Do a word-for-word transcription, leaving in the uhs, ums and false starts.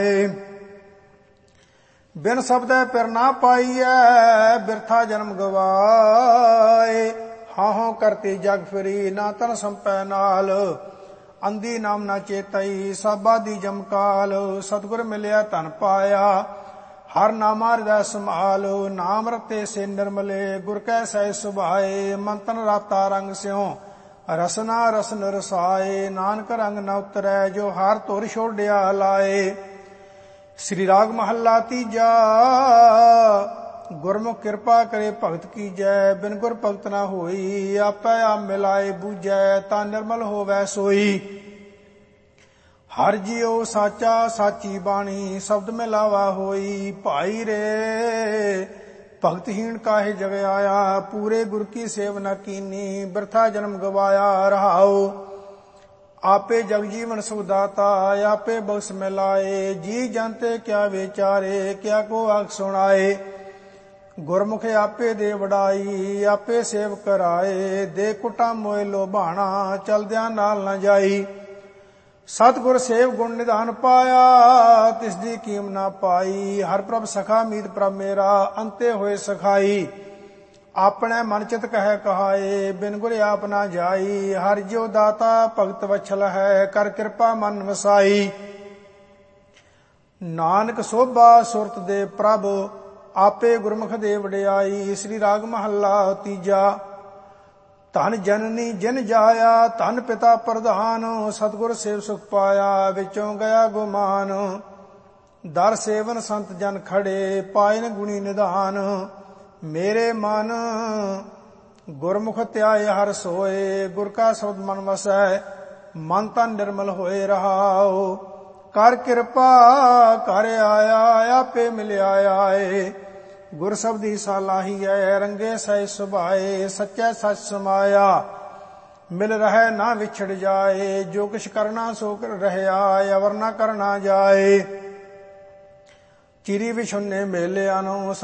बिन शब्द पिर ना पाईऐ बिरथा जन्म गवाए। हाहों करती जग फिरी ना तन संपै नाल। अंधी नाम ना चेतई साबादी जमकाल। सतगुर मिलिया धन पाया हर नामा हृदय संभाल। नाम रते से निर्मले गुर कै सह सुभाए। मंतन राता रंग स्यों रसना रसन रसाए। नानक रंग न उतरै जो हार तुर छोड़िया लाए। श्री राग महला तीजा। गुरमुख कृपा करे भगत कीजै बिन गुर भगत न होई। आपै आप मिलाए बूझै ता निर्मल होवै सोई। हर जियो साचा साची बाणी शब्द मिलावा होई। भाई रे भगतहीन काहे जग आया पूरे गुर की सेव न कीनी बिरथा जन्म गवाया। रहाओ आपे जग जीवन सुखदाता आपे बख्श मिलाए। जी जानते क्या विचारे क्या को आख सुनाए। गुरमुख आपे दे वडाई आपे सेव कराए। दे कुटा मोए लोभाना चलद्या नाल न जाई। सतगुर सेव गुण निधान पाया तिसदी कीम ना पाई। हर प्रभ सखा मीत प्रभ मेरा अंते होए सखाई। अपने मन चित कह कहाए बिन गुर आप ना जाई। हर जियो दाता भगत वछल है कर कृपा मन वसाई। नानक सोभा सुरत दे प्रभ आपे गुरमुख दे वडियाई। श्री राग महला तीजा। धन जननी जिन जाया धन पिता प्रधान। सतगुर सेव सुख पाया विचों गया गुमान। दर सेवन संत जन खड़े पायन गुणी निधान। मेरे मन गुरमुख त्याय हर सोए। गुर का शब्द मन वसै मन तन निर्मल होए। रहाओ कर कृपा कर आया आपे मिलिया आए। गुर शब्दी सालाही है रंगे सह सुभाए। सच्चै सच समाया मिल रहे ना विछड़ जाए। जो किछ करना सो कर रहया अवर न करना जाए। चिरी विछुन्ने मेलिया नो